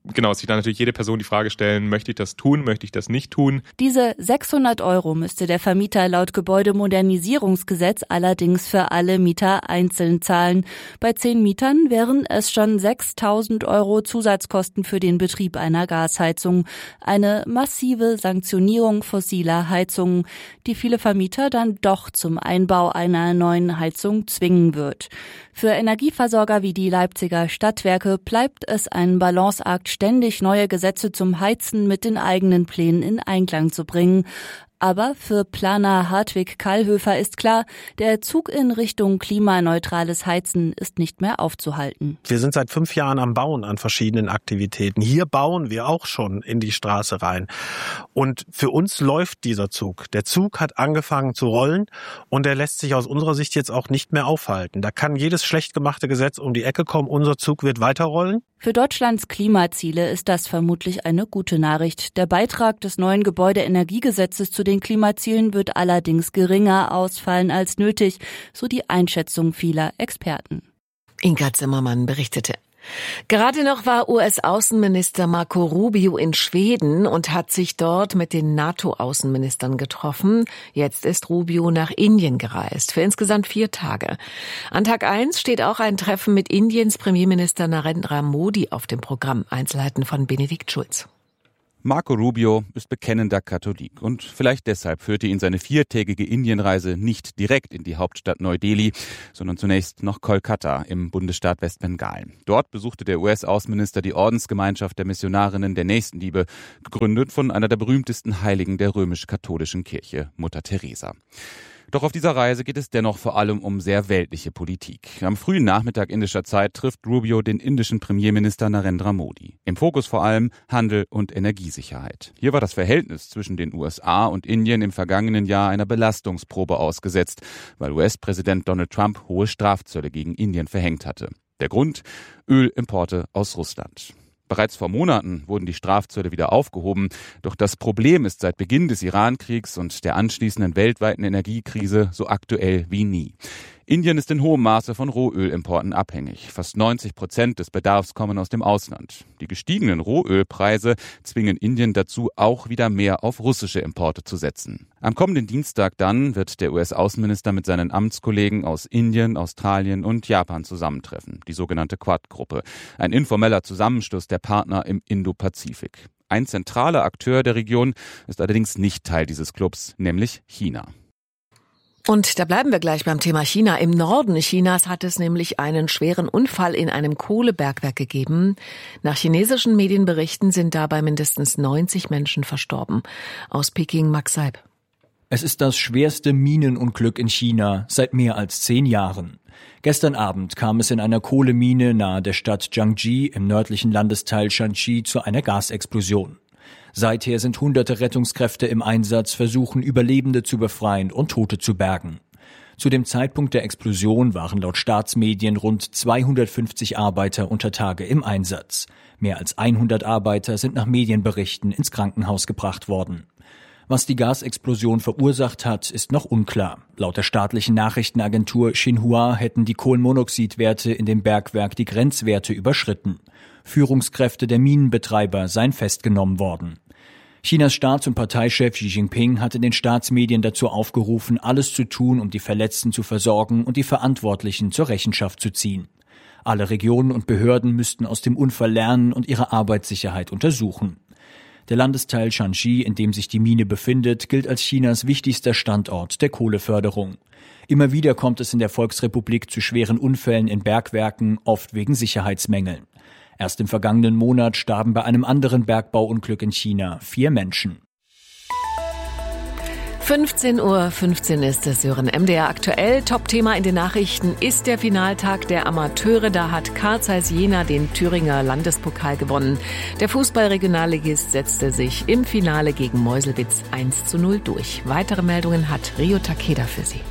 genau, sich dann natürlich jede Person die Frage stellen, möchte ich das tun, möchte ich das nicht tun? Diese sechshundert Euro müsste der Vermieter laut Gebäudemodernisierungsgesetz allerdings für alle Mieter einzeln zahlen. Bei zehn Mietern wären es schon sechstausend Euro Zusatzkosten für den Betrieb einer Gasheizung. Eine massive Sanktionierung fossiler Heizungen, die viele Vermieter dann doch zum Einbau einer neuen Heizung zwingen wird. Für Energieversorger wie die Leipziger Stadtwerke bleibt es ein Balanceakt, ständig neue Gesetze zum Heizen mit den eigenen Plänen in Einklang zu bringen. Aber für Planer Hartwig Kallhöfer ist klar, der Zug in Richtung klimaneutrales Heizen ist nicht mehr aufzuhalten. Wir sind seit fünf Jahren am Bauen an verschiedenen Aktivitäten. Hier bauen wir auch schon in die Straße rein. Und für uns läuft dieser Zug. Der Zug hat angefangen zu rollen und er lässt sich aus unserer Sicht jetzt auch nicht mehr aufhalten. Da kann jedes schlecht gemachte Gesetz um die Ecke kommen. Unser Zug wird weiterrollen. Für Deutschlands Klimaziele ist das vermutlich eine gute Nachricht. Der Beitrag des neuen Gebäudeenergiegesetzes zu den Klimazielen wird allerdings geringer ausfallen als nötig, so die Einschätzung vieler Experten. Inga Zimmermann berichtete. Gerade noch war U S-Außenminister Marco Rubio in Schweden und hat sich dort mit den NATO-Außenministern getroffen. Jetzt ist Rubio nach Indien gereist, für insgesamt vier Tage. An Tag eins steht auch ein Treffen mit Indiens Premierminister Narendra Modi auf dem Programm. Einzelheiten von Benedikt Schulz. Marco Rubio ist bekennender Katholik und vielleicht deshalb führte ihn seine viertägige Indienreise nicht direkt in die Hauptstadt Neu-Delhi, sondern zunächst nach Kolkata im Bundesstaat Westbengalen. Dort besuchte der U S-Außenminister die Ordensgemeinschaft der Missionarinnen der Nächstenliebe, gegründet von einer der berühmtesten Heiligen der römisch-katholischen Kirche, Mutter Teresa. Doch auf dieser Reise geht es dennoch vor allem um sehr weltliche Politik. Am frühen Nachmittag indischer Zeit trifft Rubio den indischen Premierminister Narendra Modi. Im Fokus vor allem Handel und Energiesicherheit. Hier war das Verhältnis zwischen den U S A und Indien im vergangenen Jahr einer Belastungsprobe ausgesetzt, weil U S-Präsident Donald Trump hohe Strafzölle gegen Indien verhängt hatte. Der Grund? Ölimporte aus Russland. Bereits vor Monaten wurden die Strafzölle wieder aufgehoben. Doch das Problem ist seit Beginn des Iran-Kriegs und der anschließenden weltweiten Energiekrise so aktuell wie nie. Indien ist in hohem Maße von Rohölimporten abhängig. Fast neunzig Prozent des Bedarfs kommen aus dem Ausland. Die gestiegenen Rohölpreise zwingen Indien dazu, auch wieder mehr auf russische Importe zu setzen. Am kommenden Dienstag dann wird der U S-Außenminister mit seinen Amtskollegen aus Indien, Australien und Japan zusammentreffen, die sogenannte Quad-Gruppe. Ein informeller Zusammenschluss der Partner im Indo-Pazifik. Ein zentraler Akteur der Region ist allerdings nicht Teil dieses Clubs, nämlich China. Und da bleiben wir gleich beim Thema China. Im Norden Chinas hat es nämlich einen schweren Unfall in einem Kohlebergwerk gegeben. Nach chinesischen Medienberichten sind dabei mindestens neunzig Menschen verstorben. Aus Peking Max Seib. Es ist das schwerste Minenunglück in China seit mehr als zehn Jahren. Gestern Abend kam es in einer Kohlemine nahe der Stadt Jiangji im nördlichen Landesteil Shanxi zu einer Gasexplosion. Seither sind hunderte Rettungskräfte im Einsatz, versuchen Überlebende zu befreien und Tote zu bergen. Zu dem Zeitpunkt der Explosion waren laut Staatsmedien rund zweihundertfünfzig Arbeiter unter Tage im Einsatz. Mehr als hundert Arbeiter sind nach Medienberichten ins Krankenhaus gebracht worden. Was die Gasexplosion verursacht hat, ist noch unklar. Laut der staatlichen Nachrichtenagentur Xinhua hätten die Kohlenmonoxidwerte in dem Bergwerk die Grenzwerte überschritten. Führungskräfte der Minenbetreiber seien festgenommen worden. Chinas Staats- und Parteichef Xi Jinping hatte den Staatsmedien dazu aufgerufen, alles zu tun, um die Verletzten zu versorgen und die Verantwortlichen zur Rechenschaft zu ziehen. Alle Regionen und Behörden müssten aus dem Unfall lernen und ihre Arbeitssicherheit untersuchen. Der Landesteil Shanxi, in dem sich die Mine befindet, gilt als Chinas wichtigster Standort der Kohleförderung. Immer wieder kommt es in der Volksrepublik zu schweren Unfällen in Bergwerken, oft wegen Sicherheitsmängeln. Erst im vergangenen Monat starben bei einem anderen Bergbauunglück in China vier Menschen. fünfzehn Uhr fünfzehn ist es, hören M D R aktuell. Top-Thema in den Nachrichten ist der Finaltag der Amateure. Da hat Carl Zeiss Jena den Thüringer Landespokal gewonnen. Der Fußballregionalligist setzte sich im Finale gegen Meuselwitz eins zu null durch. Weitere Meldungen hat Rio Takeda für Sie.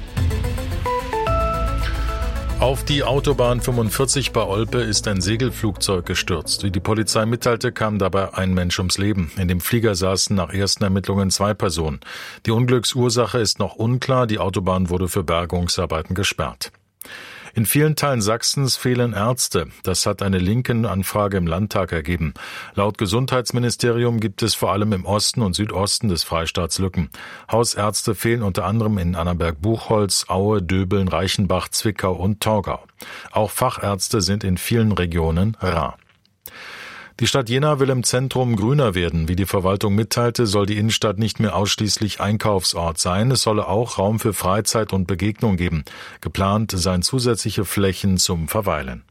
Auf die Autobahn fünfundvierzig bei Olpe ist ein Segelflugzeug gestürzt. Wie die Polizei mitteilte, kam dabei ein Mensch ums Leben. In dem Flieger saßen nach ersten Ermittlungen zwei Personen. Die Unglücksursache ist noch unklar. Die Autobahn wurde für Bergungsarbeiten gesperrt. In vielen Teilen Sachsens fehlen Ärzte. Das hat eine Linken-Anfrage im Landtag ergeben. Laut Gesundheitsministerium gibt es vor allem im Osten und Südosten des Freistaats Lücken. Hausärzte fehlen unter anderem in Annaberg-Buchholz, Aue, Döbeln, Reichenbach, Zwickau und Torgau. Auch Fachärzte sind in vielen Regionen rar. Die Stadt Jena will im Zentrum grüner werden. Wie die Verwaltung mitteilte, soll die Innenstadt nicht mehr ausschließlich Einkaufsort sein. Es solle auch Raum für Freizeit und Begegnung geben. Geplant seien zusätzliche Flächen zum Verweilen.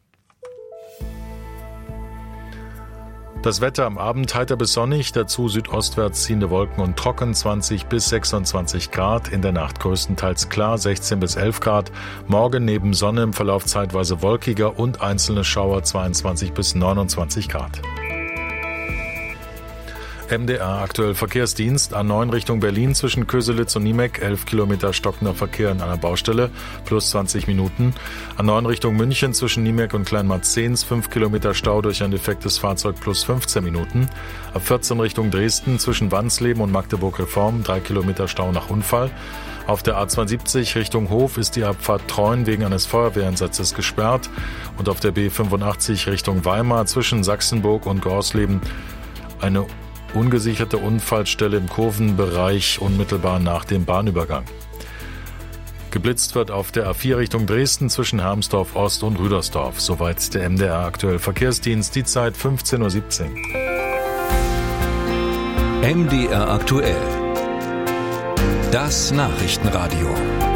Das Wetter am Abend heiter bis sonnig, dazu südostwärts ziehende Wolken und trocken, zwanzig bis sechsundzwanzig Grad. In der Nacht größtenteils klar, sechzehn bis elf Grad. Morgen neben Sonne im Verlauf zeitweise wolkiger und einzelne Schauer, zweiundzwanzig bis neunundzwanzig Grad. M D R aktuell Verkehrsdienst. A neun Richtung Berlin zwischen Köselitz und Niemek, elf Kilometer stockender Verkehr in einer Baustelle, plus zwanzig Minuten. A neun Richtung München zwischen Niemek und Kleinmarzens, fünf Kilometer Stau durch ein defektes Fahrzeug, plus fünfzehn Minuten. A vierzehn Richtung Dresden zwischen Wansleben und Magdeburg-Reform, drei Kilometer Stau nach Unfall. Auf der A zweiundsiebzig Richtung Hof ist die Abfahrt Treuen wegen eines Feuerwehreinsatzes gesperrt. Und auf der B fünfundachtzig Richtung Weimar zwischen Sachsenburg und Gorsleben eine ungesicherte Unfallstelle im Kurvenbereich unmittelbar nach dem Bahnübergang. Geblitzt wird auf der A vier Richtung Dresden zwischen Hermsdorf Ost und Rüdersdorf. Soweit der M D R aktuell Verkehrsdienst, die Zeit fünfzehn Uhr siebzehn. M D R aktuell. Das Nachrichtenradio.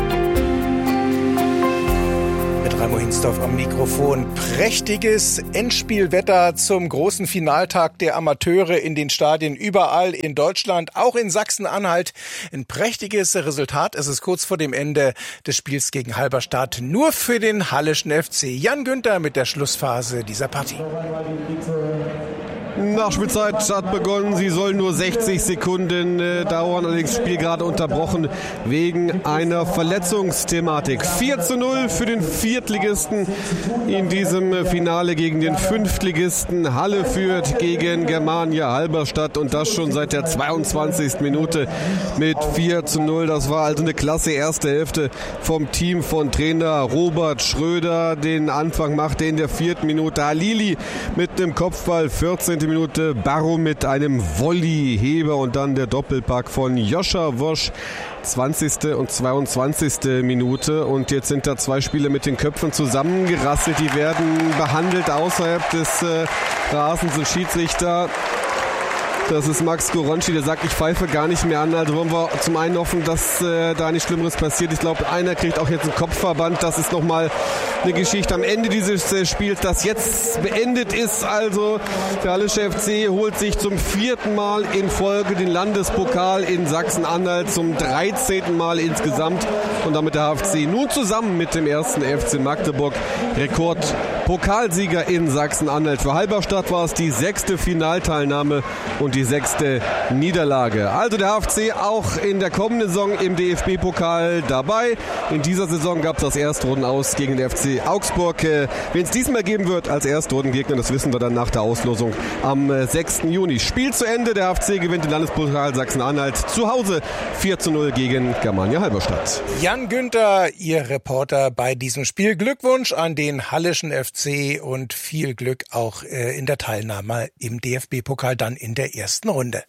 Raimo Hinsdorf am Mikrofon. Prächtiges Endspielwetter zum großen Finaltag der Amateure in den Stadien überall in Deutschland, auch in Sachsen-Anhalt. Ein prächtiges Resultat. Es ist kurz vor dem Ende des Spiels gegen Halberstadt. Nur für den Halleschen F C. Jan Günther mit der Schlussphase dieser Partie. Nachspielzeit hat begonnen. Sie soll nur sechzig Sekunden äh, dauern. Allerdings Spiel gerade unterbrochen wegen einer Verletzungsthematik. vier zu null für den Viertligisten in diesem Finale gegen den Fünftligisten. Halle führt gegen Germania Halberstadt und das schon seit der zweiundzwanzigsten Minute mit vier zu null. Das war also eine klasse erste Hälfte vom Team von Trainer Robert Schröder. Den Anfang machte in der vierten Minute Halili mit einem Kopfball, vierzehnte Minute Barrow mit einem Volleyheber und dann der Doppelpack von Joscha Wosch. zwanzigste und zweiundzwanzigste Minute und jetzt sind da zwei Spieler mit den Köpfen zusammengerasselt. Die werden behandelt außerhalb des äh, Rasens. Ein Schiedsrichter, das ist Max Goronci, der sagt, ich pfeife gar nicht mehr an. Also wollen wir zum einen hoffen, dass äh, da nichts Schlimmeres passiert. Ich glaube, einer kriegt auch jetzt einen Kopfverband. Das ist nochmal eine Geschichte am Ende dieses äh, Spiels, das jetzt beendet ist. Also der Hallische F C holt sich zum vierten Mal in Folge den Landespokal in Sachsen-Anhalt, zum dreizehnten Mal insgesamt. Und damit der H F C nun zusammen mit dem ersten F C Magdeburg Rekordpokalsieger in Sachsen-Anhalt. Für Halberstadt war es die sechste Finalteilnahme und die sechste Niederlage. Also der H F C auch in der kommenden Saison im D F B-Pokal dabei. In dieser Saison gab es das Erstrundenaus gegen den F C Augsburg. Wen es diesmal geben wird als Erstrundengegner, das wissen wir dann nach der Auslosung am sechsten Juni. Spiel zu Ende, der H F C gewinnt den Landespokal Sachsen-Anhalt zu Hause vier zu null gegen Germania Halberstadt. Jan Günther, Ihr Reporter bei diesem Spiel. Glückwunsch an den Halleschen F C und viel Glück auch äh, in der Teilnahme im D F B-Pokal dann in der ersten Runde.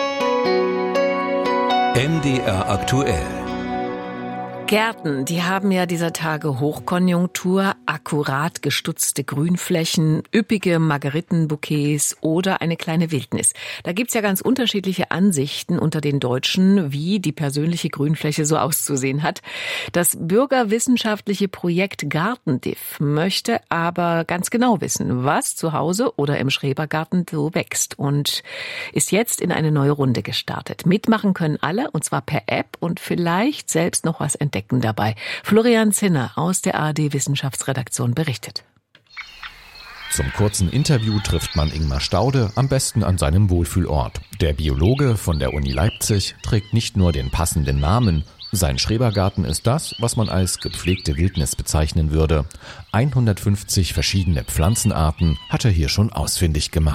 M D R aktuell. Gärten, die haben ja dieser Tage Hochkonjunktur, akkurat gestutzte Grünflächen, üppige Margeritenbouquets oder eine kleine Wildnis. Da gibt's ja ganz unterschiedliche Ansichten unter den Deutschen, wie die persönliche Grünfläche so auszusehen hat. Das bürgerwissenschaftliche Projekt Gartendiff möchte aber ganz genau wissen, was zu Hause oder im Schrebergarten so wächst und ist jetzt in eine neue Runde gestartet. Mitmachen können alle, und zwar per App und vielleicht selbst noch was entdecken dabei. Florian Zinner aus der A R D-Wissenschaftsredaktion berichtet. Zum kurzen Interview trifft man Ingmar Staude am besten an seinem Wohlfühlort. Der Biologe von der Uni Leipzig trägt nicht nur den passenden Namen, sein Schrebergarten ist das, was man als gepflegte Wildnis bezeichnen würde. hundertfünfzig verschiedene Pflanzenarten hat er hier schon ausfindig gemacht.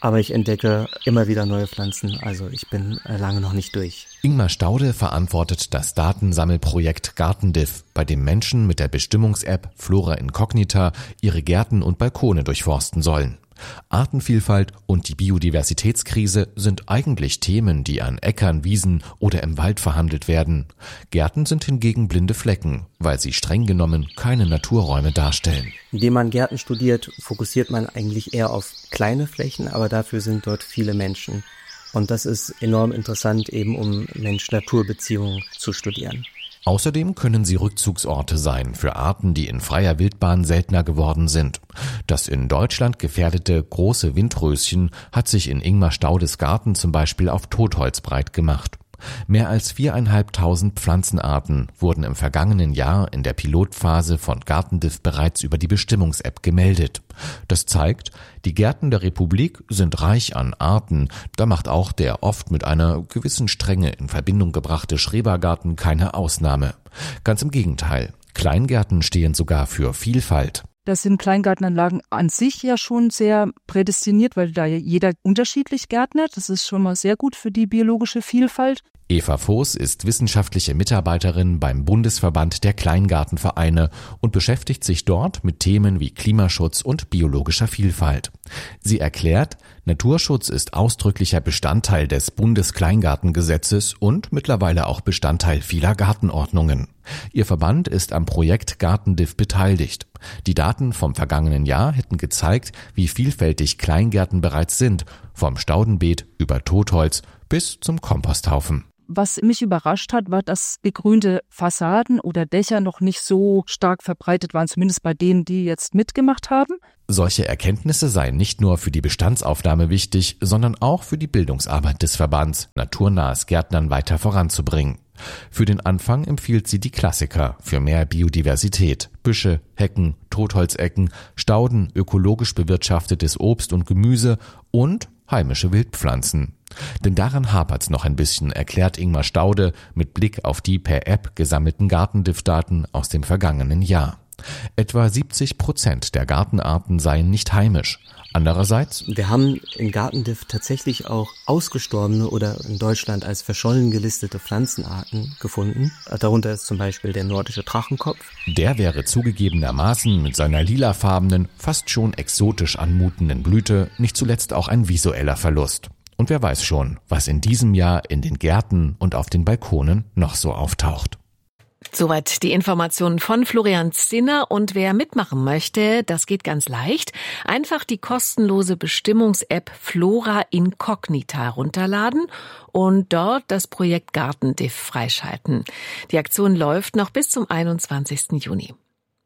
aber ich entdecke immer wieder neue Pflanzen, also ich bin lange noch nicht durch. Ingmar Staude verantwortet das Datensammelprojekt GartenDiff, bei dem Menschen mit der Bestimmungs-App Flora Incognita ihre Gärten und Balkone durchforsten sollen. Artenvielfalt und die Biodiversitätskrise sind eigentlich Themen, die an Äckern, Wiesen oder im Wald verhandelt werden. Gärten sind hingegen blinde Flecken, weil sie streng genommen keine Naturräume darstellen. Indem man Gärten studiert, fokussiert man eigentlich eher auf kleine Flächen, aber dafür sind dort viele Menschen. Und das ist enorm interessant, eben um Mensch-Natur-Beziehungen zu studieren. Außerdem können sie Rückzugsorte sein für Arten, die in freier Wildbahn seltener geworden sind. Das in Deutschland gefährdete große Windröschen hat sich in Ingmar Staudes Garten zum Beispiel auf Totholz breit gemacht. Mehr als viereinhalbtausend Pflanzenarten wurden im vergangenen Jahr in der Pilotphase von GartenDiff bereits über die Bestimmungs-App gemeldet. Das zeigt, die Gärten der Republik sind reich an Arten. Da macht auch der oft mit einer gewissen Strenge in Verbindung gebrachte Schrebergarten keine Ausnahme. Ganz im Gegenteil, Kleingärten stehen sogar für Vielfalt. Das sind Kleingartenanlagen an sich ja schon sehr prädestiniert, weil da jeder unterschiedlich gärtnert. Das ist schon mal sehr gut für die biologische Vielfalt. Eva Voß ist wissenschaftliche Mitarbeiterin beim Bundesverband der Kleingartenvereine und beschäftigt sich dort mit Themen wie Klimaschutz und biologischer Vielfalt. Sie erklärt, Naturschutz ist ausdrücklicher Bestandteil des Bundeskleingartengesetzes und mittlerweile auch Bestandteil vieler Gartenordnungen. Ihr Verband ist am Projekt GartenDiff beteiligt. Die Daten vom vergangenen Jahr hätten gezeigt, wie vielfältig Kleingärten bereits sind, vom Staudenbeet über Totholz bis zum Komposthaufen. Was mich überrascht hat, war, dass begrünte Fassaden oder Dächer noch nicht so stark verbreitet waren, zumindest bei denen, die jetzt mitgemacht haben. Solche Erkenntnisse seien nicht nur für die Bestandsaufnahme wichtig, sondern auch für die Bildungsarbeit des Verbands, naturnahes Gärtnern weiter voranzubringen. Für den Anfang empfiehlt sie die Klassiker für mehr Biodiversität: Büsche, Hecken, Totholzecken, Stauden, ökologisch bewirtschaftetes Obst und Gemüse und heimische Wildpflanzen. Denn daran hapert's noch ein bisschen, erklärt Ingmar Staude mit Blick auf die per App gesammelten GartenDiff-Daten aus dem vergangenen Jahr. Etwa siebzig Prozent der Gartenarten seien nicht heimisch. Andererseits, wir haben in GartenDiff tatsächlich auch ausgestorbene oder in Deutschland als verschollen gelistete Pflanzenarten gefunden. Darunter ist zum Beispiel der nordische Drachenkopf. Der wäre zugegebenermaßen mit seiner lilafarbenen, fast schon exotisch anmutenden Blüte nicht zuletzt auch ein visueller Verlust. Und wer weiß schon, was in diesem Jahr in den Gärten und auf den Balkonen noch so auftaucht. Soweit die Informationen von Florian Zinner. Und wer mitmachen möchte, das geht ganz leicht. Einfach die kostenlose Bestimmungs-App Flora Incognita runterladen und dort das Projekt GartenDiff freischalten. Die Aktion läuft noch bis zum einundzwanzigsten Juni.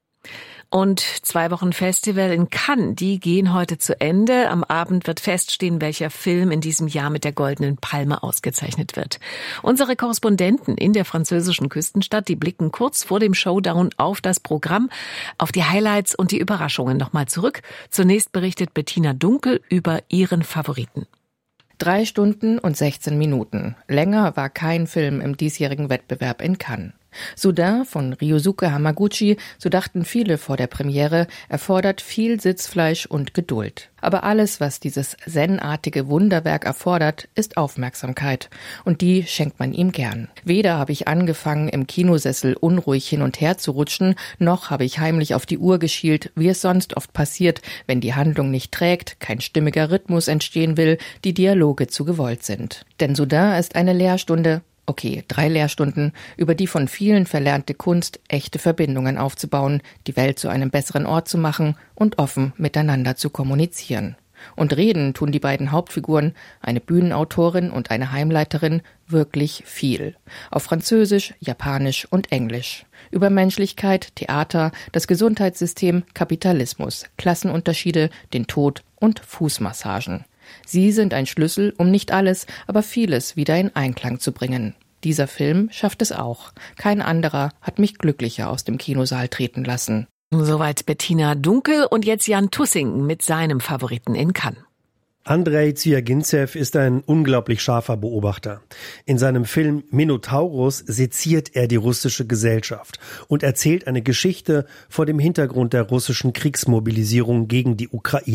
Und zwei Wochen Festival in Cannes, die gehen heute zu Ende. Am Abend wird feststehen, welcher Film in diesem Jahr mit der Goldenen Palme ausgezeichnet wird. Unsere Korrespondenten in der französischen Küstenstadt, die blicken kurz vor dem Showdown auf das Programm, auf die Highlights und die Überraschungen nochmal zurück. Zunächst berichtet Bettina Dunkel über ihren Favoriten. Drei Stunden und sechzehn Minuten. Länger war kein Film im diesjährigen Wettbewerb in Cannes. Soudain von Ryosuke Hamaguchi, so dachten viele vor der Premiere, erfordert viel Sitzfleisch und Geduld. Aber alles, was dieses zen-artige Wunderwerk erfordert, ist Aufmerksamkeit. Und die schenkt man ihm gern. Weder habe ich angefangen, im Kinosessel unruhig hin und her zu rutschen, noch habe ich heimlich auf die Uhr geschielt, wie es sonst oft passiert, wenn die Handlung nicht trägt, kein stimmiger Rhythmus entstehen will, die Dialoge zu gewollt sind. Denn Soudain ist eine Lehrstunde, Okay, drei Lehrstunden, über die von vielen verlernte Kunst, echte Verbindungen aufzubauen, die Welt zu einem besseren Ort zu machen und offen miteinander zu kommunizieren. Und reden tun die beiden Hauptfiguren, eine Bühnenautorin und eine Heimleiterin, wirklich viel. Auf Französisch, Japanisch und Englisch. Über Menschlichkeit, Theater, das Gesundheitssystem, Kapitalismus, Klassenunterschiede, den Tod und Fußmassagen. Sie sind ein Schlüssel, um nicht alles, aber vieles wieder in Einklang zu bringen. Dieser Film schafft es auch. Kein anderer hat mich glücklicher aus dem Kinosaal treten lassen. Soweit Bettina Dunkel und jetzt Jan Tussing mit seinem Favoriten in Cannes. Andrei Zhyagintsev ist ein unglaublich scharfer Beobachter. In seinem Film Minotaurus seziert er die russische Gesellschaft und erzählt eine Geschichte vor dem Hintergrund der russischen Kriegsmobilisierung gegen die Ukraine.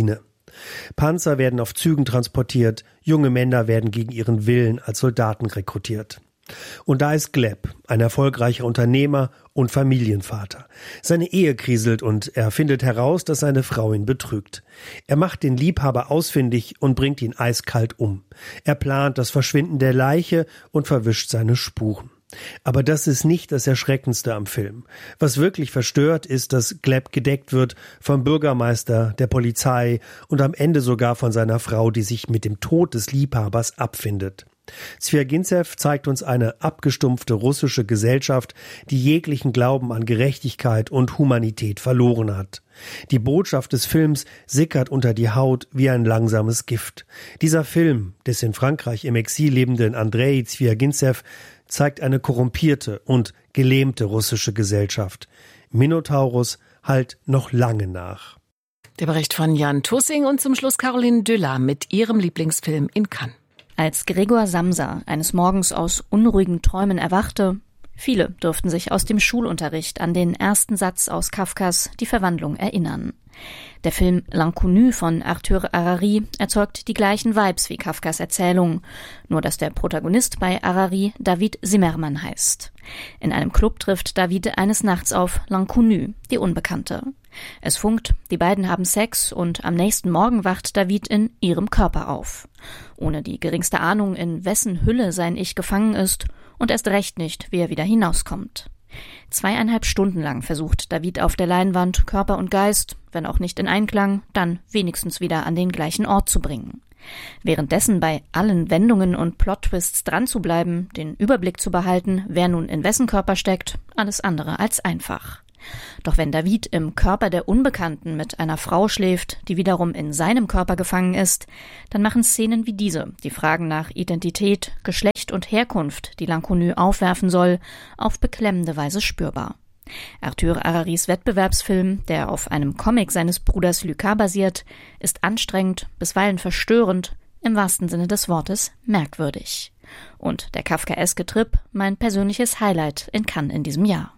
Panzer werden auf Zügen transportiert, junge Männer werden gegen ihren Willen als Soldaten rekrutiert. Und da ist Gleb, ein erfolgreicher Unternehmer und Familienvater. Seine Ehe kriselt und er findet heraus, dass seine Frau ihn betrügt. Er macht den Liebhaber ausfindig und bringt ihn eiskalt um. Er plant das Verschwinden der Leiche und verwischt seine Spuren. Aber das ist nicht das Erschreckendste am Film. Was wirklich verstört ist, dass Gleb gedeckt wird vom Bürgermeister, der Polizei und am Ende sogar von seiner Frau, die sich mit dem Tod des Liebhabers abfindet. Zwiagintsev zeigt uns eine abgestumpfte russische Gesellschaft, die jeglichen Glauben an Gerechtigkeit und Humanität verloren hat. Die Botschaft des Films sickert unter die Haut wie ein langsames Gift. Dieser Film des in Frankreich im Exil lebenden Andrei Zwiagintsev zeigt eine korrumpierte und gelähmte russische Gesellschaft. Minotaurus hallt noch lange nach. Der Bericht von Jan Tussing und zum Schluss Caroline Düller mit ihrem Lieblingsfilm in Cannes. Als Gregor Samsa eines Morgens aus unruhigen Träumen erwachte, viele dürften sich aus dem Schulunterricht an den ersten Satz aus Kafkas Die Verwandlung erinnern. Der Film L'Inconnu von Arthur Harari erzeugt die gleichen Vibes wie Kafkas Erzählung, nur dass der Protagonist bei Harari David Zimmermann heißt. In einem Club trifft David eines Nachts auf L'Inconnu, die Unbekannte. Es funkt, die beiden haben Sex und am nächsten Morgen wacht David in ihrem Körper auf. Ohne die geringste Ahnung, in wessen Hülle sein Ich gefangen ist und erst recht nicht, wie er wieder hinauskommt. Zweieinhalb Stunden lang versucht David auf der Leinwand Körper und Geist, wenn auch nicht in Einklang, dann wenigstens wieder an den gleichen Ort zu bringen. Währenddessen bei allen Wendungen und Plot-Twists dran zu bleiben, den Überblick zu behalten, wer nun in wessen Körper steckt, alles andere als einfach. Doch wenn David im Körper der Unbekannten mit einer Frau schläft, die wiederum in seinem Körper gefangen ist, dann machen Szenen wie diese, die Fragen nach Identität, Geschlecht und Herkunft, die L'Inconnu aufwerfen soll, auf beklemmende Weise spürbar. Arthur Hararis Wettbewerbsfilm, der auf einem Comic seines Bruders Lucas basiert, ist anstrengend, bisweilen verstörend, im wahrsten Sinne des Wortes merkwürdig. Und der kafkaeske Trip mein persönliches Highlight in Cannes in diesem Jahr.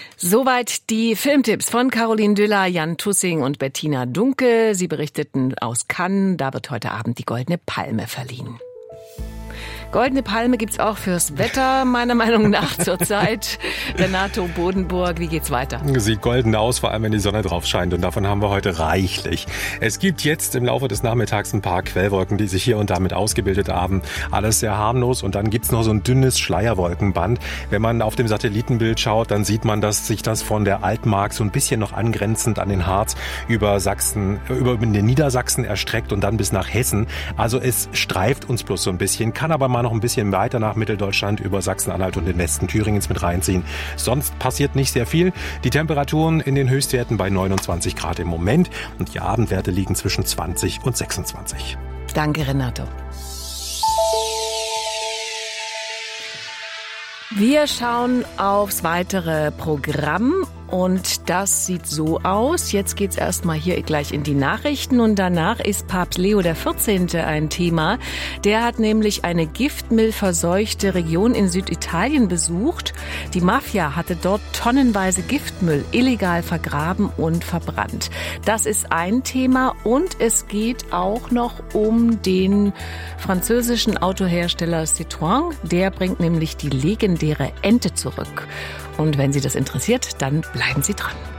Soweit die Filmtipps von Caroline Düller, Jan Tussing und Bettina Dunke. Sie berichteten aus Cannes. Da wird heute Abend die Goldene Palme verliehen. Goldene Palme gibt's auch fürs Wetter, meiner Meinung nach zurzeit. Renato Bodenburg, wie geht's weiter? Sieht golden aus, vor allem wenn die Sonne drauf scheint, und davon haben wir heute reichlich. Es gibt jetzt im Laufe des Nachmittags ein paar Quellwolken, die sich hier und da mit ausgebildet haben. Alles sehr harmlos, und dann gibt's noch so ein dünnes Schleierwolkenband. Wenn man auf dem Satellitenbild schaut, dann sieht man, dass sich das von der Altmark so ein bisschen noch angrenzend an den Harz über Sachsen, über den Niedersachsen erstreckt und dann bis nach Hessen. Also es streift uns bloß so ein bisschen, kann aber mal noch ein bisschen weiter nach Mitteldeutschland über Sachsen-Anhalt und den Westen Thüringens mit reinziehen. Sonst passiert nicht sehr viel. Die Temperaturen in den Höchstwerten bei neunundzwanzig Grad im Moment, und die Abendwerte liegen zwischen zwanzig und sechsundzwanzig. Danke, Renato. Wir schauen aufs weitere Programm. Und das sieht so aus. Jetzt geht's erstmal hier gleich in die Nachrichten, und danach ist Papst Leo der vierzehnte ein Thema. Der hat nämlich eine giftmüllverseuchte Region in Süditalien besucht. Die Mafia hatte dort tonnenweise Giftmüll illegal vergraben und verbrannt. Das ist ein Thema, und es geht auch noch um den französischen Autohersteller Citroën. Der bringt nämlich die legendäre Ente zurück. Und wenn Sie das interessiert, dann bleiben Sie dran.